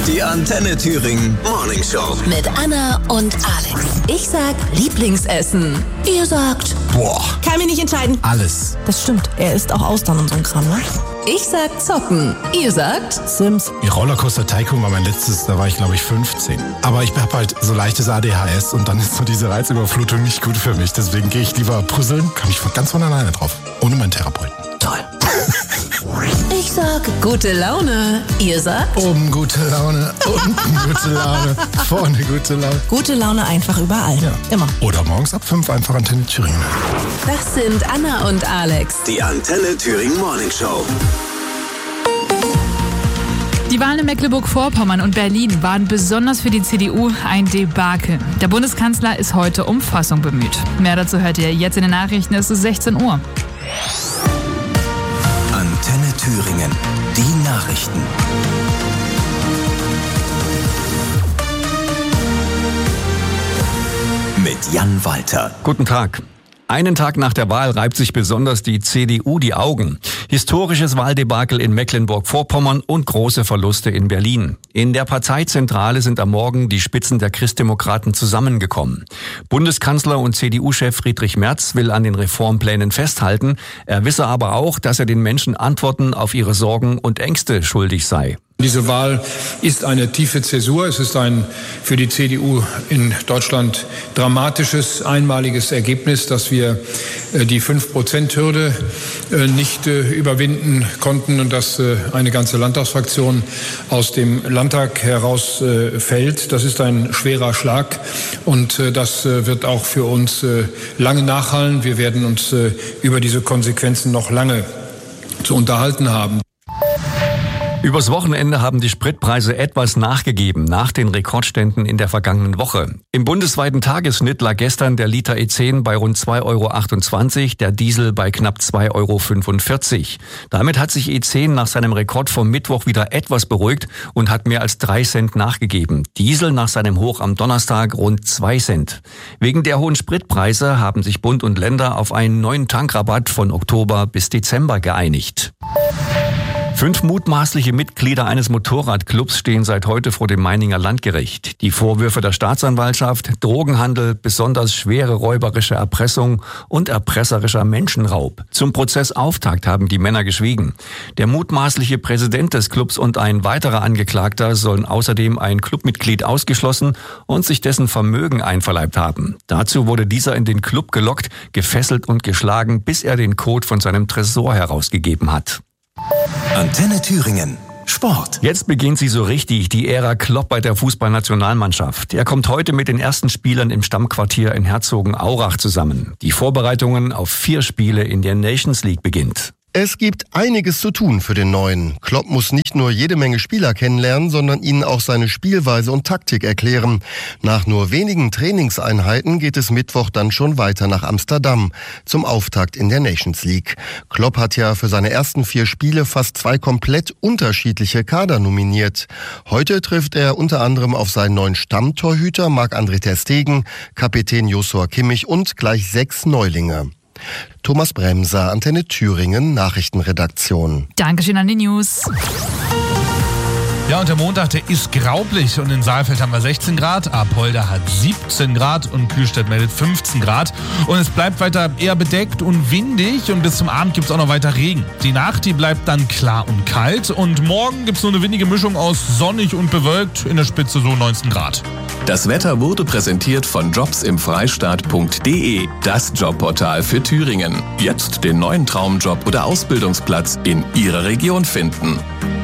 Die Antenne Thüringen Morning Show. Mit Anna und Alex. Ich sag Lieblingsessen. Ihr sagt... Boah. Kann mich nicht entscheiden. Alles. Das stimmt. Er isst auch Austern und so ein Kram, ne? Ich sag Zocken. Ihr sagt... Sims. Die Rollercoaster Tycoon war mein letztes, da war ich glaube ich 15. Aber ich habe halt so leichtes ADHS und dann ist so diese Reizüberflutung nicht gut für mich. Deswegen gehe ich lieber puzzeln, komme ich ganz von alleine drauf. Ohne meinen Therapeuten. Toll. Ich sag gute Laune. Ihr sagt... Oben gute Laune, unten gute Laune, vorne gute Laune. Gute Laune einfach überall. Ja. Immer. Oder morgens ab 5 einfach Antenne Thüringen. Das sind Anna und Alex. Die Antenne Thüringen Morning Show. Die Wahlen in Mecklenburg-Vorpommern und Berlin waren besonders für die CDU ein Debakel. Der Bundeskanzler ist heute um Fassung bemüht. Mehr dazu hört ihr jetzt in den Nachrichten, es ist 16 Uhr. Antenne Thüringen. Die Nachrichten. Mit Jan Walter. Guten Tag. Einen Tag nach der Wahl reibt sich besonders die CDU die Augen. Historisches Wahldebakel in Mecklenburg-Vorpommern und große Verluste in Berlin. In der Parteizentrale sind am Morgen die Spitzen der Christdemokraten zusammengekommen. Bundeskanzler und CDU-Chef Friedrich Merz will an den Reformplänen festhalten. Er wisse aber auch, dass er den Menschen Antworten auf ihre Sorgen und Ängste schuldig sei. Diese Wahl ist eine tiefe Zäsur. Es ist ein für die CDU in Deutschland dramatisches, einmaliges Ergebnis, dass wir die 5%-Hürde nicht überwinden konnten und dass eine ganze Landtagsfraktion aus dem Landtag herausfällt. Das ist ein schwerer Schlag und das wird auch für uns lange nachhallen. Wir werden uns über diese Konsequenzen noch lange zu unterhalten haben. Übers Wochenende haben die Spritpreise etwas nachgegeben nach den Rekordständen in der vergangenen Woche. Im bundesweiten Tagesschnitt lag gestern der Liter E10 bei rund 2,28 €, der Diesel bei knapp 2,45 €. Damit hat sich E10 nach seinem Rekord vom Mittwoch wieder etwas beruhigt und hat mehr als 3 Cent nachgegeben. Diesel nach seinem Hoch am Donnerstag rund 2 Cent. Wegen der hohen Spritpreise haben sich Bund und Länder auf einen neuen Tankrabatt von Oktober bis Dezember geeinigt. 5 mutmaßliche Mitglieder eines Motorradclubs stehen seit heute vor dem Meininger Landgericht. Die Vorwürfe der Staatsanwaltschaft: Drogenhandel, besonders schwere räuberische Erpressung und erpresserischer Menschenraub. Zum Prozessauftakt haben die Männer geschwiegen. Der mutmaßliche Präsident des Clubs und ein weiterer Angeklagter sollen außerdem ein Clubmitglied ausgeschlossen und sich dessen Vermögen einverleibt haben. Dazu wurde dieser in den Club gelockt, gefesselt und geschlagen, bis er den Code von seinem Tresor herausgegeben hat. Antenne Thüringen. Sport. Jetzt beginnt sie so richtig, die Ära Klopp bei der Fußballnationalmannschaft. Er kommt heute mit den ersten Spielern im Stammquartier in Herzogenaurach zusammen. Die Vorbereitungen auf 4 Spiele in der Nations League beginnt. Es gibt einiges zu tun für den Neuen. Klopp muss nicht nur jede Menge Spieler kennenlernen, sondern ihnen auch seine Spielweise und Taktik erklären. Nach nur wenigen Trainingseinheiten geht es Mittwoch dann schon weiter nach Amsterdam zum Auftakt in der Nations League. Klopp hat ja für seine ersten 4 Spiele fast 2 komplett unterschiedliche Kader nominiert. Heute trifft er unter anderem auf seinen neuen Stammtorhüter Marc-André ter Stegen, Kapitän Joshua Kimmich und gleich 6 Neulinge. Thomas Bremser, Antenne Thüringen, Nachrichtenredaktion. Dankeschön an die News. Ja, und der Montag, der ist graublich und in Saalfeld haben wir 16 Grad, Apolda hat 17 Grad und Kühlstedt meldet 15 Grad. Und es bleibt weiter eher bedeckt und windig und bis zum Abend gibt es auch noch weiter Regen. Die Nacht, die bleibt dann klar und kalt und morgen gibt es nur eine windige Mischung aus sonnig und bewölkt, in der Spitze so 19 Grad. Das Wetter wurde präsentiert von jobsimfreistaat.de, das Jobportal für Thüringen. Jetzt den neuen Traumjob oder Ausbildungsplatz in Ihrer Region finden.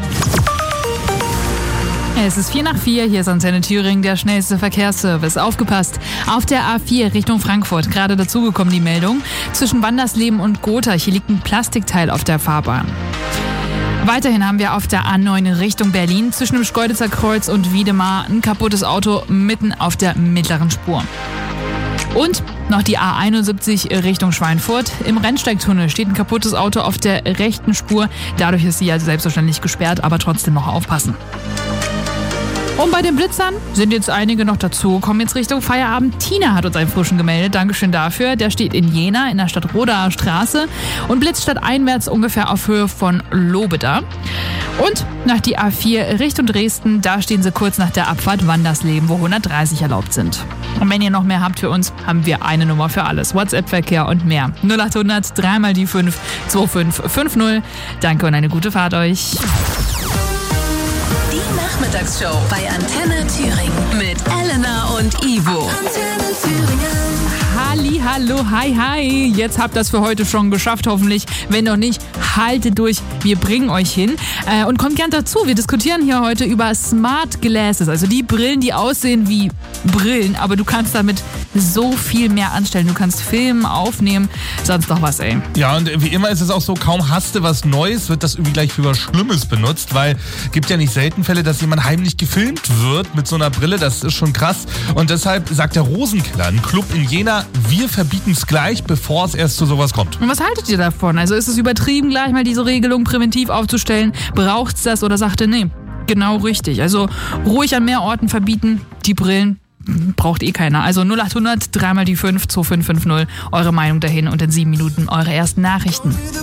Es ist 3:04, hier ist Antenne Thüringen, der schnellste Verkehrsservice. Aufgepasst, auf der A4 Richtung Frankfurt, gerade dazugekommen die Meldung, zwischen Wandersleben und Gotha, hier liegt ein Plastikteil auf der Fahrbahn. Weiterhin haben wir auf der A9 in Richtung Berlin, zwischen dem Schkeuditzer Kreuz und Wiedemar, ein kaputtes Auto mitten auf der mittleren Spur. Und noch die A71 Richtung Schweinfurt. Im Rennsteigtunnel steht ein kaputtes Auto auf der rechten Spur. Dadurch ist sie ja selbstverständlich gesperrt, aber trotzdem noch aufpassen. Und bei den Blitzern sind jetzt einige noch dazu. Kommen jetzt Richtung Feierabend. Tina hat uns einen frischen gemeldet. Dankeschön dafür. Der steht in Jena in der Stadtrodaer Straße und blitzt stadteinwärts ungefähr auf Höhe von Lobeda. Und nach die A4 Richtung Dresden, da stehen sie kurz nach der Abfahrt Wandersleben, wo 130 erlaubt sind. Und wenn ihr noch mehr habt für uns, haben wir eine Nummer für alles. WhatsApp-Verkehr und mehr. 0800 3 die 5 2550. Danke und eine gute Fahrt euch. Die Nachmittagsshow bei Antenne Thüringen mit Elena und Ivo. Antenne Thüringen. Halli, hallo, hi, hi. Jetzt habt ihr das für heute schon geschafft, hoffentlich. Wenn noch nicht, haltet durch. Wir bringen euch hin. Und kommt gern dazu. Wir diskutieren hier heute über Smart Glasses. Also die Brillen, die aussehen wie Brillen, aber du kannst damit so viel mehr anstellen. Du kannst filmen, aufnehmen, sonst noch was, ey. Ja, und wie immer ist es auch so, kaum hast du was Neues, wird das irgendwie gleich für was Schlimmes benutzt, weil gibt ja nicht selten Fälle, dass jemand heimlich gefilmt wird mit so einer Brille. Das ist schon krass. Und deshalb sagt der Rosenkiller, ein Club in Jena, wir verbieten es gleich, bevor es erst zu sowas kommt. Und was haltet ihr davon? Also ist es übertrieben, gleich mal diese Regelung präventiv aufzustellen? Braucht's das oder sagt ihr, nee, genau richtig. Also ruhig an mehr Orten verbieten, die Brillen braucht eh keiner. Also 0800 3 die 5 2550, eure Meinung dahin und in 7 Minuten eure ersten Nachrichten.